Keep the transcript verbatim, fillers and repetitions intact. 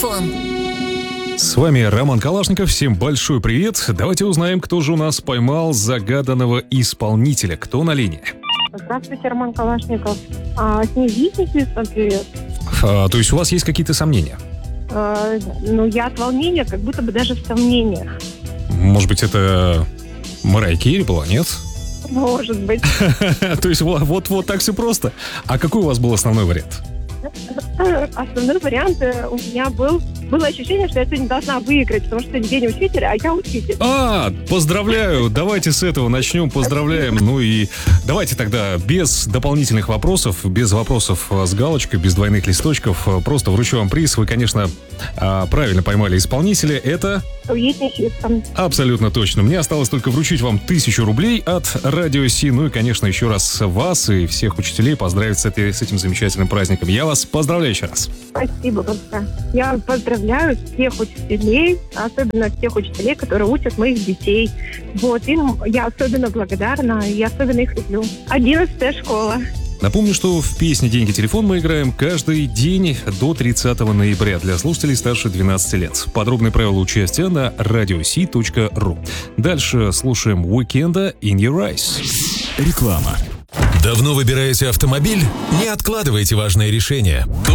телефон. С вами Роман Калашников. Всем большой привет. Давайте узнаем, кто же у нас поймал загаданного исполнителя. Кто на линии? Здравствуйте, Роман Калашников. А, снизите, Хьюстон, привет. А, то есть у вас есть какие-то сомнения? А, ну, я от волнения, как будто бы даже в сомнениях. Может быть, это Марайя Кэри была, нет? Может быть. То есть вот вот так все просто. А какой у вас был основной вариант? Основной вариант у меня был... Было ощущение, что я сегодня должна выиграть, потому что день учителя, а я учитель. А, поздравляю. Давайте с этого начнем. Поздравляем. Ну и давайте тогда без дополнительных вопросов, без вопросов с галочкой, без двойных листочков. Просто вручу вам приз. Вы, конечно, правильно поймали исполнителя. Это... Уитни Хьюстон. Абсолютно точно. Мне осталось только вручить вам тысячу рублей от Радио Си. Ну и, конечно, еще раз вас и всех учителей поздравить с, этой, с этим замечательным праздником. Я вас поздравляю еще раз. Спасибо большое. Я поздравляю всех учителей, особенно тех учителей, которые учат моих детей. Вот, им я особенно благодарна и особенно их люблю. Одиннадцатая школа. Напомню, что в песне «Деньги, телефон» мы играем каждый день до тридцатого ноября для слушателей старше двенадцати лет. Подробные правила участия на радиоси точка ру. Дальше слушаем Уикенда «In Your Eyes». Реклама. Давно выбираете автомобиль? Не откладывайте важные решения.